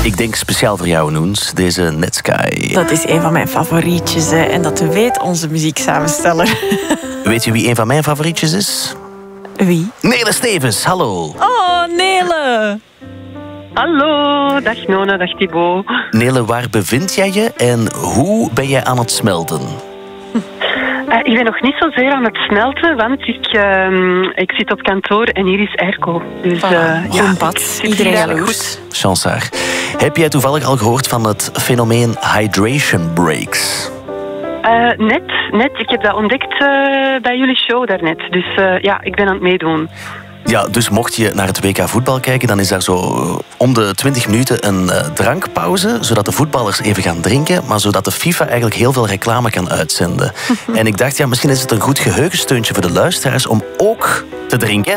Ik denk speciaal voor jou, Noens, deze Netsky. Dat is een van mijn favorietjes, hè. En dat weet onze muzieksamensteller. Weet je wie een van mijn favorietjes is? Wie? Nele Stevens, hallo. Oh, Nele. Hallo, dag Nona, dag Thibaut. Nele, waar bevind jij je en hoe ben jij aan het smelten? Ik ben nog niet zozeer aan het smelten, want ik zit op kantoor en hier is airco. Dus Groen pad, iedereen jaloers. Chance haar. Heb jij toevallig al gehoord van het fenomeen hydration breaks? Net. Ik heb dat ontdekt bij jullie show daarnet. Dus ik ben aan het meedoen. Ja, dus mocht je naar het WK voetbal kijken, dan is daar zo om de 20 minuten een drankpauze, zodat de voetballers even gaan drinken, maar zodat de FIFA eigenlijk heel veel reclame kan uitzenden. En ik dacht, misschien is het een goed geheugensteuntje voor de luisteraars om ook te drinken.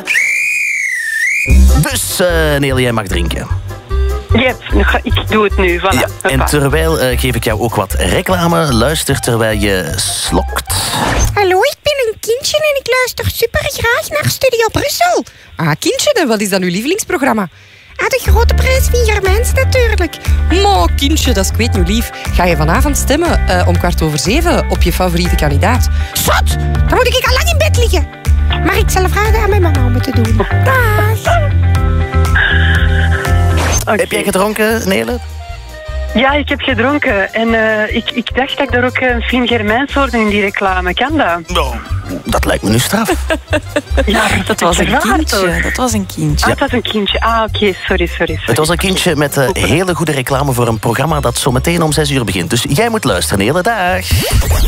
Dus, Nele, jij mag drinken. Yep, ik doe het nu. Voilà. Ja, en terwijl geef ik jou ook wat reclame. Luister terwijl je slokt. Hallo, ik ben een kindje en ik luister super graag naar Studio Brussel. Ah, kindje, en wat is dan uw lievelingsprogramma? De grote prijs van Germijns natuurlijk. Maar kindje, dat is ik weet nu lief. Ga je vanavond stemmen om 6:15 op je favoriete kandidaat? Zot, dan moet ik al lang in bed liggen. Maar ik zal vragen aan mijn mama om het te doen. Dag. Okay. Heb jij gedronken, Nele? Ja, ik heb gedronken. En ik dacht dat ik daar ook een film Germijns hoorde in die reclame. Kan dat? Nou, dat lijkt me nu straf. Ja, Dat was een kindje. Dat was een kindje. Het was een kindje. Oké, sorry. Het was een kindje met hele goede reclame voor een programma dat zo meteen om 6 uur begint. Dus jij moet luisteren, Nele. Dag.